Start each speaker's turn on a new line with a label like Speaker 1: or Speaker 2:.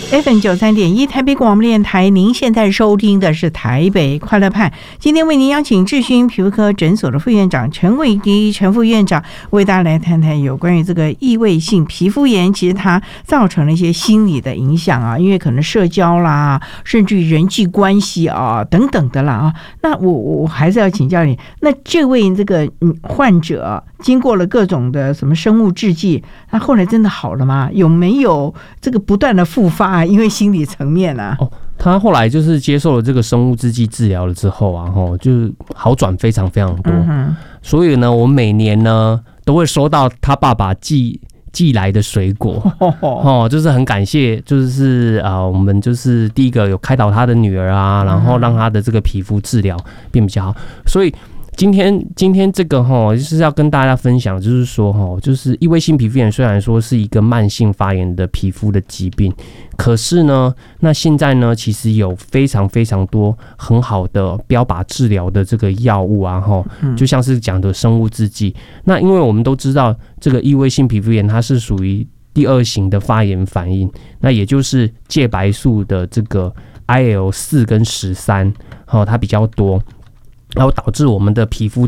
Speaker 1: FM93.1台北广播电台，您现在收听的是台北快乐派。今天为您邀请智勋皮肤科诊所的副院长陈伟迪陈副院长，为大家来谈谈有关于这个异位性皮肤炎，其实它造成了一些心理的影响啊，因为可能社交啦，甚至于人际关系啊等等的啦啊。那我还是要请教你，那这位这个患者经过了各种的什么生物制剂，那后来真的好了吗？有没有这个不断的复发？因为心理层面啊，
Speaker 2: 他后来就是接受了这个生物制剂治疗了之后啊，就是好转非常非常多。所以呢，我每年呢都会收到他爸爸寄来的水果，就是很感谢，就是我们就是第一个有开导他的女儿啊，然后让他的这个皮肤治疗变比较好，所以。今天这个就是要跟大家分享，就是说就是异位性皮肤炎虽然说是一个慢性发炎的皮肤的疾病，可是呢，那现在呢，其实有非常非常多很好的标靶治疗的这个药物啊，就像是讲的生物制剂。那因为我们都知道，这个异位性皮肤炎它是属于第二型的发炎反应，那也就是介白素的这个 IL-4 跟13，它比较多。然后导致我们的皮肤